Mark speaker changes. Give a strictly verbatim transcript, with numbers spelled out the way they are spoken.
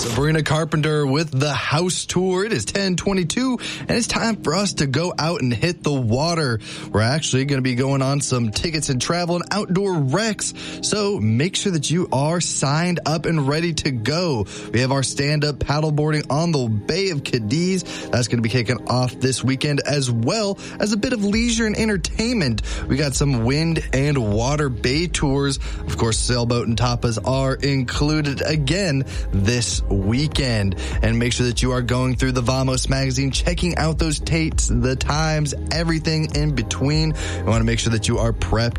Speaker 1: Sabrina Carpenter with the house tour. It is ten twenty-two, and it's time for us to go out and hit the water. We're actually going to be going on some tickets and travel and outdoor recs, so make sure that you are signed up and ready to go. We have our stand-up paddleboarding on the Bay of Cadiz. That's going to be kicking off this weekend, as well as a bit of leisure and entertainment. We got some wind and water bay tours. Of course, sailboat and tapas are included again this weekend. And make sure that you are going through the Vamos magazine, checking out those dates, the times, everything in between. You want to make sure that you are prepped